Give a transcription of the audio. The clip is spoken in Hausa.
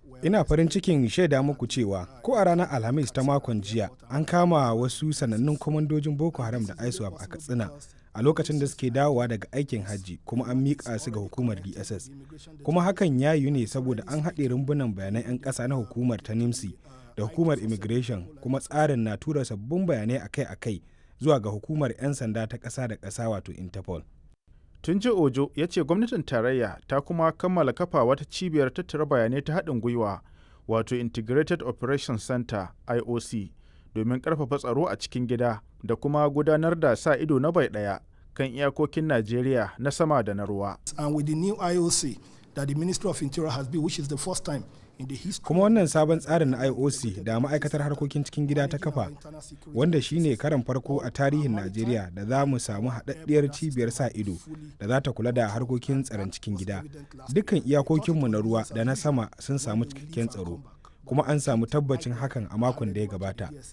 Ina farin cikin shaida muku cewa ko a ranar Alhamis ta makon jiya an kama wasu sanannun kwamandojin Boko Haram da ISWAP a Katsina a lokacin da suke dawowa daga aikin hajji, kuma an miƙa su ga hukumar DSS. Kuma hakan ya yiwu ne saboda an haɗe rumbunan bayanan 'yan ƙasa na hukumar ta NIMSI da hukumar Immigration, kuma tsarin na tura sabbin bayanai akai-akai zuwa ga hukumar 'yan sanda ta ƙasa da ƙasa wato Interpol. Tunji Ojo ya ce gwamnatin tarayya ta kuma kammala kafa wata cibiyar tattara bayanai ta haɗin gwiwa wato Integrated Operations Center IOC domin ƙarfafa tsaro a cikin gida da kuma gudanar da sa ido na bai ɗaya kan iyakokin Najeriya na sama da na ruwa. And with the new IOC that the Ministry of Interior has built, which is the first time in the history. Kuma wannan sabon tsarin na IOC da ma'aikatar harkokin cikin gida ta kafa, wanda shine karan farko a tarihin Najeriya da za mu samu haɗaɗɗiyar cibiyar sa ido da za ta kula da harkokin tsaron cikin gida. Dukkan iyakokinmu na ruwa da na sama sun samu cikakken tsaro, kuma an samu tabbacin hakan a makon da ya gabata.